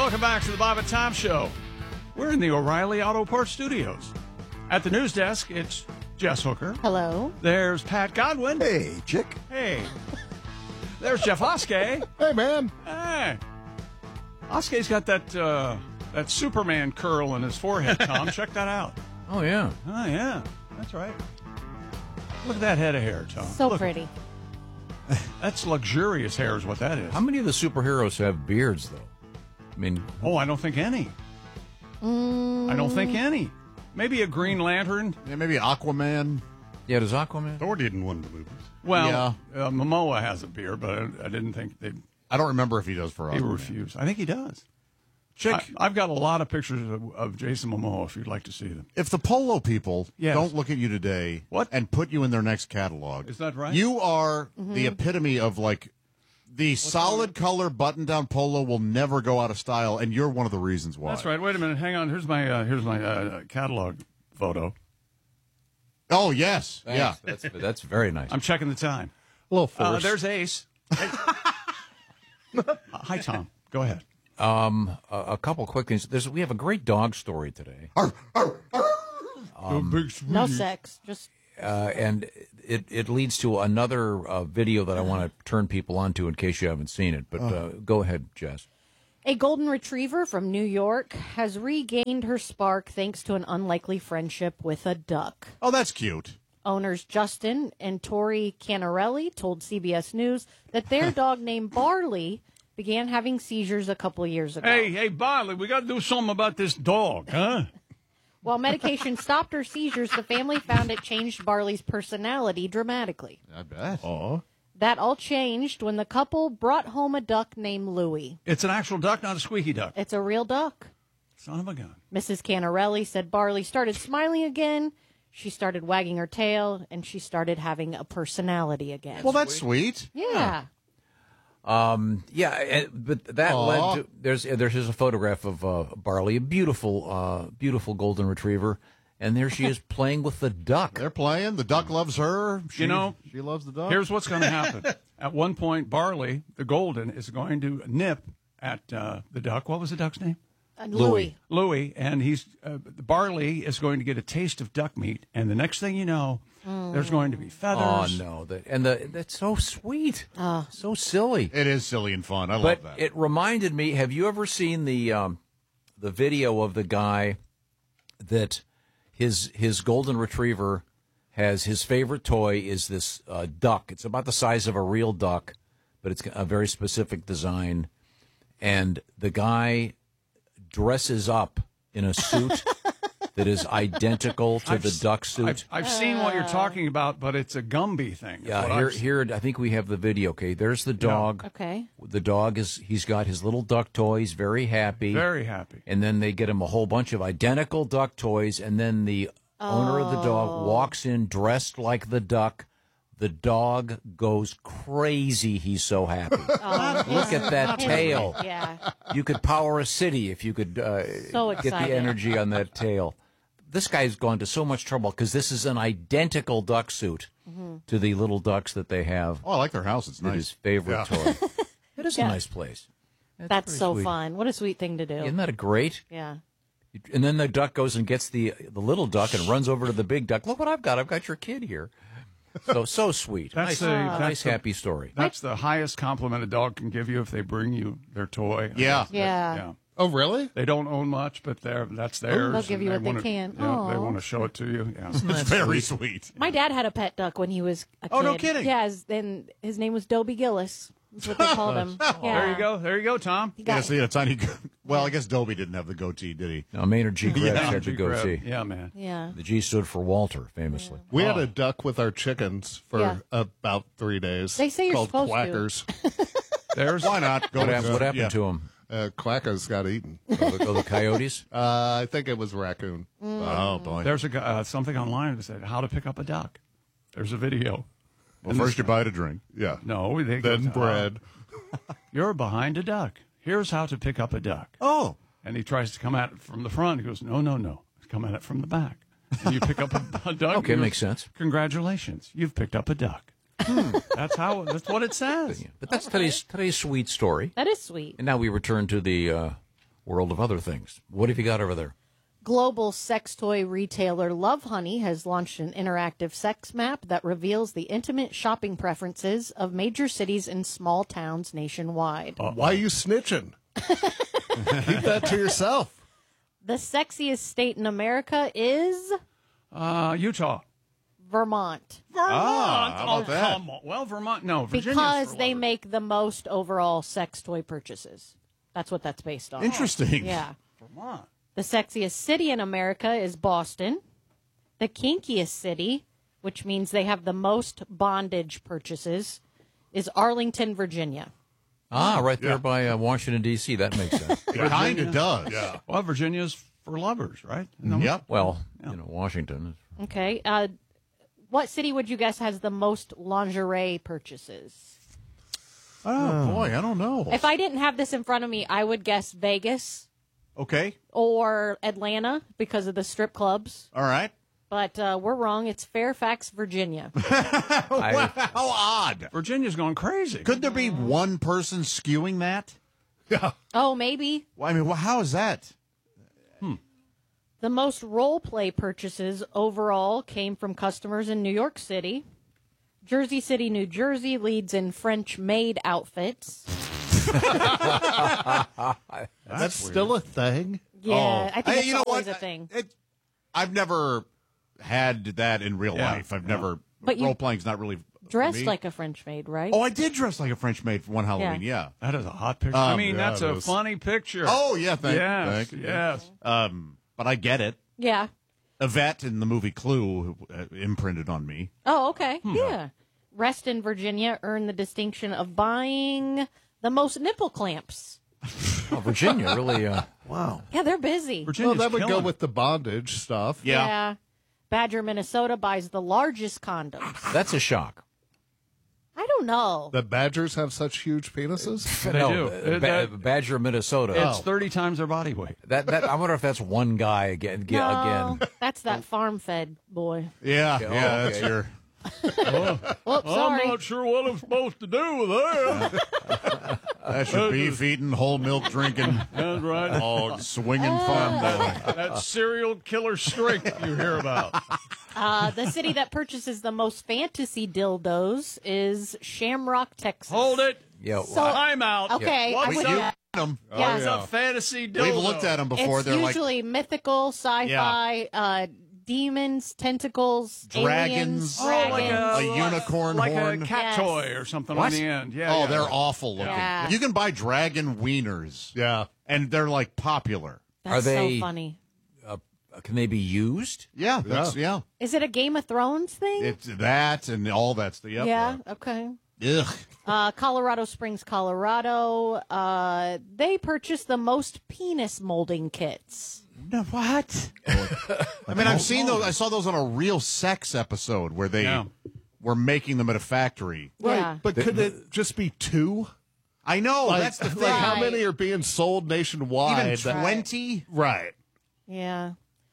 welcome back to the Bob and Tom Show. We're in the O'Reilly Auto Parts Studios. At the news desk, it's Jess Hooker. Hello. There's Pat Godwin. Hey, chick. Hey. There's Jeff Oskey. Hey, man. Hey. Oskey's got that Superman curl in his forehead, Tom. Check that out. Oh, yeah. Oh, yeah. That's right. Look at that head of hair, Tom. So Look. pretty. That's luxurious hair is what that is. How many of the superheroes have beards, though? I mean, I don't think any. I don't think any. Maybe a Green Lantern. Yeah, maybe Aquaman. yeah, does Aquaman? Thor did in one of the movies. Well, Momoa has a beard, but I didn't think they. I don't remember if he does for He Aquaman. refused. I think he does. Chick, I've got a lot of pictures of Jason Momoa if you'd like to see them. if the Polo people Yes. don't look at you today and put you in their next catalog, Is that right? You are the epitome of like the solid color button-down polo will never go out of style, and you're one of the reasons why. That's right. Wait a minute. Hang on. Here's my catalog photo. Oh yes, Thanks. yeah. That's very nice. I'm checking the time. A little forced. There's Ace. Hey. Hi, Tom. Go ahead. A couple quick things. We have a great dog story today, No sex. Just and it leads to another video that I want to turn people onto in case you haven't seen it. But go ahead, Jess. a golden retriever from New York has regained her spark thanks to an unlikely friendship with a duck. Oh, that's cute. Owners Justin and Tori Canarelli told CBS News that their dog named Barley began having seizures a couple years ago. Hey, Barley, we got to do something about this dog, huh? While medication stopped her seizures, the family found it changed Barley's personality dramatically. I bet. That all changed when the couple brought home a duck named Louie. It's an actual duck, not a squeaky duck. It's a real duck. Son of a gun. Mrs. Canarelli said Barley started smiling again, she started wagging her tail, and she started having a personality again. Well, that's sweet. Yeah. But that led to there's a photograph of Barley, a beautiful golden retriever, and there she is playing with the duck. They're playing. The duck loves her. She loves the duck. Here's what's going to happen. At one point, Barley, the golden, is going to nip at the duck. What was the duck's name? Louie. Louie, and Barley is going to get a taste of duck meat, and the next thing you know, there's going to be feathers. Oh no! That's so sweet, so silly. It is silly and fun. I love But that. it reminded me. Have you ever seen the video of the guy that his golden retriever has his favorite toy is this duck? It's about the size of a real duck, but it's a very specific design, and the guy dresses up in a suit that is identical to the duck suit. I've seen what you're talking about, but it's a Gumby thing. Yeah, here I think we have the video. Okay, there's the dog. Okay. The dog he's got his little duck toys, very happy. Very happy. And then they get him a whole bunch of identical duck toys, and then the owner of the dog walks in dressed like the duck. The dog goes crazy. He's so happy. Look at that tail. Yeah. You could power a city if you could So get the excited. energy on that tail. This guy's gone to so much trouble because this is an identical duck suit to the little ducks that they have. Oh, I like their house. It's It's nice. his favorite toy. It is a nice place. That's pretty so sweet. fun. What a sweet thing to do. Isn't that great? Yeah. And then the duck goes and gets the little duck and runs over to the big duck. Look what I've got. I've got your kid here. So sweet. That's nice, the- happy story. That's the highest compliment a dog can give you if they bring you their toy. Yeah. Yeah. Oh, really? They don't own much, but that's theirs. They'll give and you what they wanna- can. Yeah, they Aw. want to show it to you. Yeah. It's very sweet. My dad had a pet duck when he was a kid. Oh, no kidding. Yeah, and his name was Dobie Gillis. That's what they called him. Yeah. There you go, Tom. He Yeah, got, see, a tiny. Well, I guess Dobie didn't have the goatee, did he? Now, Maynard G. Krebs had to go G-Grab. see. Yeah, man. yeah. The G stood for Walter, famously. We had a duck with our chickens for Yeah. about 3 days. They say you're called supposed to. quackers. There's Why not? Go What, with what it. happened Yeah. to him? Quackers got eaten. The coyotes? I think it was raccoon. Oh boy. There's something online that said how to pick up a duck. There's a video. Well, first you buy it a drink. Yeah. No, they go Then to, bread. You're behind a duck. Here's how to pick up a duck. Oh. And he tries to come at it from the front. He goes, no. Come at it from the back. And you pick up a duck. Okay, He goes, makes sense. Congratulations, you've picked up a duck. That's what it says. But that's today's sweet story. That is sweet. And now we return to the world of other things. What have you got over there? Global sex toy retailer Lovehoney has launched an interactive sex map that reveals the intimate shopping preferences of major cities and small towns nationwide. Why are you snitching? Keep that to yourself. The sexiest state in America is Utah. Vermont, how about that? Come on. Well, Vermont, no. Virginia's because for they lovers. make the most overall sex toy purchases. That's what that's based on. Interesting. Yeah. Vermont. The sexiest city in America is Boston. The kinkiest city, which means they have the most bondage purchases, is Arlington, Virginia. Right there by Washington, D.C. That makes sense. It kind of does. Yeah. Well, Virginia's for lovers, right? No? Yep. Well, Washington. Okay. What city would you guess has the most lingerie purchases? Oh, boy, I don't know. If I didn't have this in front of me, I would guess Vegas Okay. or Atlanta because of the strip clubs. All right. But we're wrong. It's Fairfax, Virginia. I, How odd. Virginia's going crazy. Could there be one person skewing that? Yeah. Oh, maybe. Well, I mean, how is that? The most role play purchases overall came from customers in New York City. Jersey City, New Jersey leads in French maid outfits. That's still a thing. Yeah, I think Hey, it's you know always what? a thing. I've never had that in real Yeah. life. I've never. But you role playing's not really for Dressed me. like a French maid, right? Oh, I did dress like a French maid for one Halloween. Yeah. That is a hot picture. I mean, yeah, that's it a is. funny picture. Oh yeah. yes, Thank. yes. But I get it. Yeah. Yvette in the movie Clue imprinted on me. Oh, okay. Yeah. Reston, Virginia earned the distinction of buying the most nipple clamps. Virginia really. Wow. Yeah, they're busy. Well, Virginia's that would go killing with the bondage stuff. Yeah. Badger, Minnesota buys the largest condoms. That's a shock. I don't know. That badgers have such huge penises? They do. Badger, Minnesota. It's 30 times their body weight. That I wonder if that's one guy again. No, Again. that's that farm-fed boy. Yeah. Yeah, Yeah. okay. That's your. Whoops, sorry. I'm not sure what I'm supposed to do with that. That's your beef eating, whole milk drinking, That's right. hog swinging farm boy. That serial killer streak you hear about. The city that purchases the most fantasy dildos is Shamrock, Texas. Hold it. Yeah. So- Time out. Okay, What's I would- a, Them. Yeah. what's a fantasy dildo? We've looked at them before. It's They're usually mythical, sci-fi, demons, tentacles, Dragons. aliens, Oh, like dragons. a unicorn like horn. a cat Yes. toy or something What? on the end. Yeah. Oh, yeah. they're awful looking. Yeah. You can buy dragon wieners, Yeah. and they're like popular. That's Are they- so funny. Can they be used? Yeah, that's yeah. Is it a Game of Thrones thing? It's that and all that stuff. Yep. Yeah. Okay. Ugh. Colorado Springs, Colorado. They purchased the most penis molding kits. No, what? I mean, I've seen those. I saw those on a Real Sex episode where they Yeah. were making them at a factory. Yeah. But could it just be two? I know Like, that's the thing. like how Right. many are being sold nationwide? Even 20. Right. Yeah.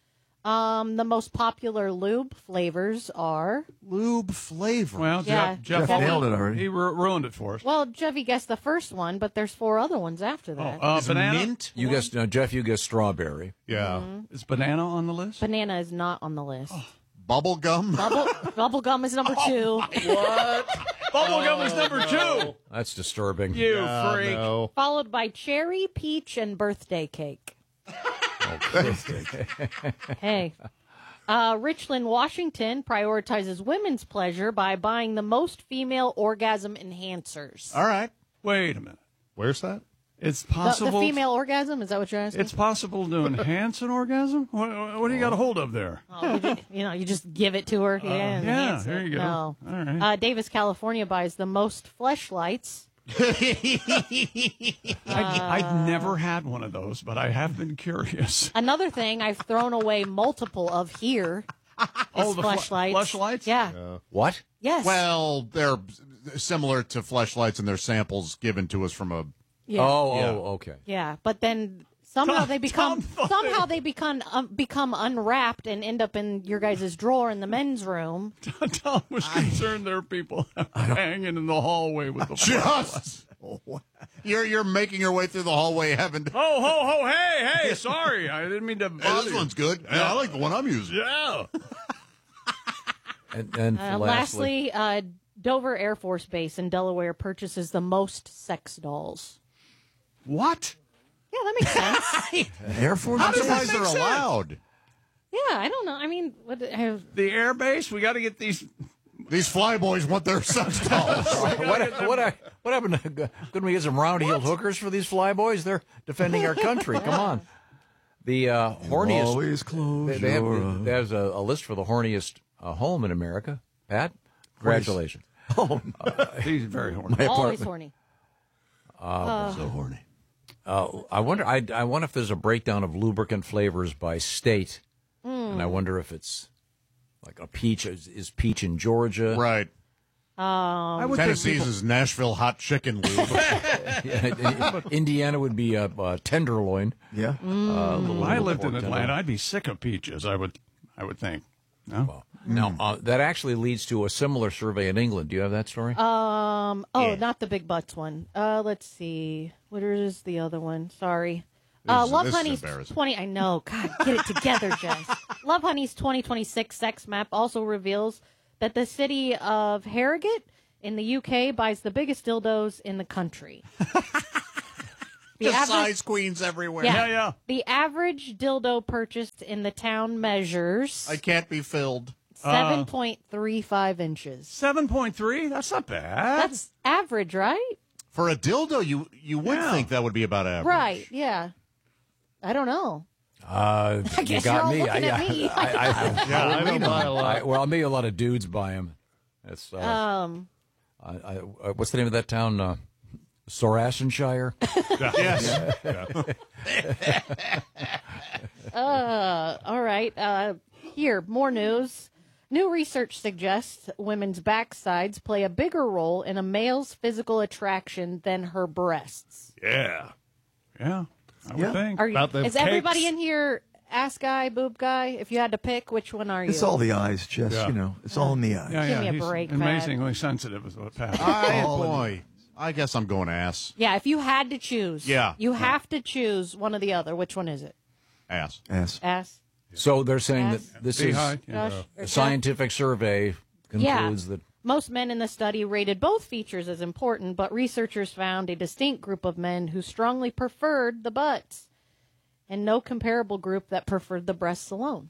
The most popular lube flavors are. Lube flavor. Well, Yeah. Jeff Jeff nailed nailed it already. He ruined it for us. Well, Jeffy guessed the first one, but there's 4 other ones after that. Banana. mint. You guess, Jeff. You guess strawberry. Yeah. Is banana on the list? Banana is not on the list. Bubble gum. Bubble gum is number 2. Bubblegum is number 2. That's disturbing. You Oh, freak. no. Followed by cherry, peach, and birthday cake. Hey. Richland, Washington prioritizes women's pleasure by buying the most female orgasm enhancers. All right. Wait a minute. Where's that? It's The possible. female orgasm? Is that what you're asking? It's possible to enhance an orgasm. What do you got a hold of there? You just give it to her. Yeah, enhance there it. you go. No. All right. Davis, California buys the most fleshlights. I've never had one of those, but I have been curious. Another thing I've thrown away multiple of here is The fleshlights. fleshlights? Yeah. What? Yes. Well, they're similar to fleshlights, and they're samples given to us from a. yeah. Oh, okay. Yeah, but then somehow they become become unwrapped and end up in your guys' drawer in the men's room. Tom was concerned there are people hanging in the hallway with the flashlight. Just You're making your way through the hallway having. Ho, ho, ho, hey, sorry. I didn't mean to Hey, bother this you. one's good. Yeah, I like the one I'm using. Yeah. And Lastly, Dover Air Force Base in Delaware purchases the most sex dolls. What? Yeah, that makes sense. Air Force. How Base? guys are allowed? Yeah, I don't know. I mean, The air base? We got to get these. These flyboys want their sex dolls. what happened? Couldn't we get some round-heeled hookers for these flyboys? They're defending our country. Come on. The horniest. Always close They your have, eyes. there's a list for the horniest home in America. Pat, congratulations. Oh, He's very horny. always horny. so horny. I wonder. I wonder if there's a breakdown of lubricant flavors by state, and I wonder if it's like a peach is peach in Georgia, Right. I would think Tennessee's people, is Nashville hot chicken lube. Indiana would be a tenderloin. Yeah. when I lived in pork Atlanta, tenderloin. I'd be sick of peaches. I would think. No? Now that actually leads to a similar survey in England. Do you have that story? Not the big butts one. Let's see. What is the other one? Sorry. Love this is Honey's embarrassing. 20. I know. God, get it together, Jess. Love Honey's 2026 sex map also reveals that the city of Harrogate in the UK buys the biggest dildos in the country. The Just average- size queens everywhere. Yeah. The average dildo purchased in the town measures I can't be filled. 7.35 inches. 7.3? That's not bad. That's average, right? For a dildo, you would Yeah. think that would be about average. Right, yeah. I don't know. I guess you're all looking at me. Yeah, I don't buy a lot. well, maybe a lot of dudes buy them. That's what's the name of that town? Sorassenshire. Yes. All right. Here, more news. New research suggests women's backsides play a bigger role in a male's physical attraction than her breasts. Yeah. I would think. Are you, About them is everybody cakes. in here ass guy, boob guy? If you had to pick, which one are you? It's all the eyes, Jess. Yeah. You know, it's all in the eyes. Yeah, Give me a he's break, Pat. amazingly sensitive is what Pat. Boy. I guess I'm going ass. Yeah, if you had to choose. Yeah. You have to choose one or the other. Which one is it? Ass. Ass. Ass? So they're saying Ass. that this Beehive, is yeah. Josh? Or a Jeff? scientific survey concludes that. Most men in the study rated both features as important, but researchers found a distinct group of men who strongly preferred the butts, and no comparable group that preferred the breasts alone.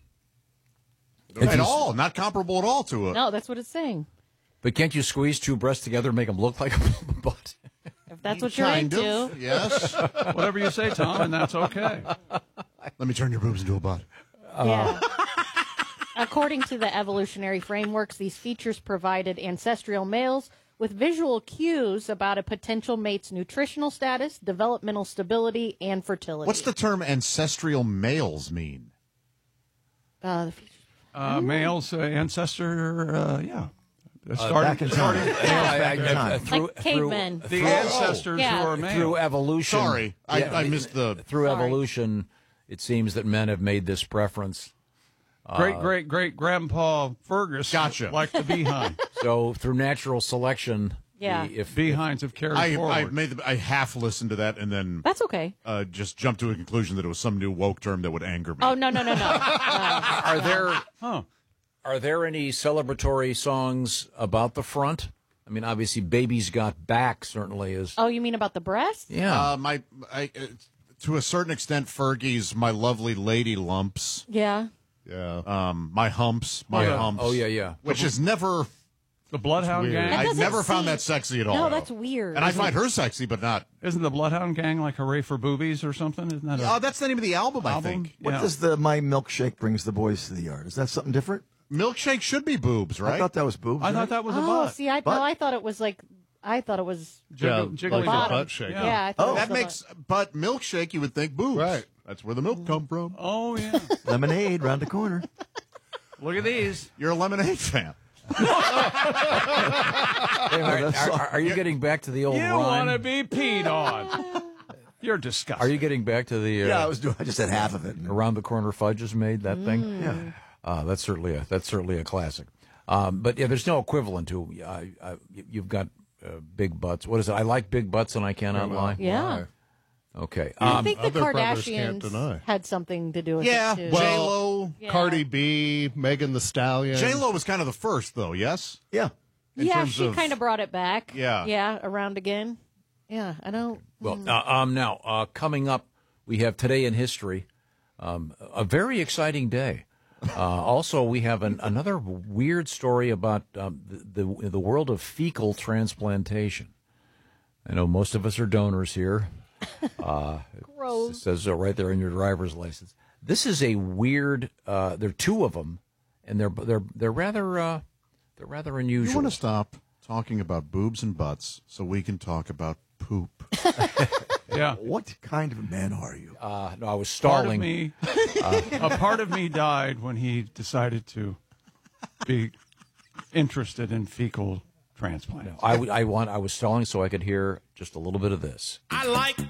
At all. Not comparable at all to it. No, that's what it's saying. But can't you squeeze two breasts together and make them look like a butt? If that's what you're Kind into. of. Yes. Whatever you say, Tom, and that's okay. Let me turn your boobs into a butt. Yeah. According to the evolutionary frameworks, these features provided ancestral males with visual cues about a potential mate's nutritional status, developmental stability, and fertility. What's the term ancestral males mean? the features? Male's ancestor, yeah. Back in time. Back in time. Like cavemen. The ancestors Yeah. who are male. Through evolution. Sorry. I missed the... Through Sorry. evolution, it seems that men have made this preference. Great grandpa Fergus. Gotcha. Like the behind. So through natural selection, Yeah. if Behinds have carried forward. I half listened to that and then That's okay. just jumped to a conclusion that it was some new woke term that would anger me. Oh, no. are there any celebratory songs about the front? I mean, obviously, "Baby's Got Back" certainly is. Oh, you mean about the breast? Yeah. To a certain extent, Fergie's "My Lovely Lady Lumps." Yeah. Yeah. My humps. My yeah. humps. Oh, yeah. Which is never. The Bloodhound Weird. Gang. I doesn't never found seem- that sexy at all. No, that's weird. And I find her sexy, but not. Isn't the Bloodhound Gang like Hooray for Boobies or something? Isn't that a Oh, that's the name of the album, I album? think. What Yeah. does the My Milkshake Brings the Boys to the Yard? Is that something different? Milkshake should be boobs, right? I thought that was boobs. I right? thought that was a Oh, butt. see, I thought it was Yeah, Jiggly like a bottom. butt shake. Yeah. I thought it was That the makes, but milkshake, you would think boobs. Right. That's where the milk come from. Oh, yeah. Lemonade round the corner. Look at these. You're a lemonade fan. Are you getting back to the old You rhyme? want to be peed on. You're disgusting. Are you getting back to the Yeah, I just had half of it. around the corner fudge is made that thing? Yeah. That's certainly a classic. But yeah, there's no equivalent to you've got big butts. What is it? I like big butts and I cannot lie. Yeah. Okay. I think the other brothers can't Kardashians deny. had something to do with Yeah, it, too. J-Lo. Yeah. Cardi B, Megan the Stallion. J-Lo was kind of the first, though, yes? Yeah. Yeah, terms she of- kind of brought it back. Yeah. Yeah, around again. Yeah, I don't. Well, now coming up, we have Today in History, a very exciting day. Also, we have another weird story about the world of fecal transplantation. I know most of us are donors here. Gross. It says so right there in your driver's license. This is a weird. There are two of them, and they're rather unusual. You want to stop talking about boobs and butts so we can talk about poop? Yeah. What kind of man are you? No, I was Part of stalling. me, a part of me died when he decided to be interested in fecal transplant. I was stalling so I could hear just a little bit of this. I like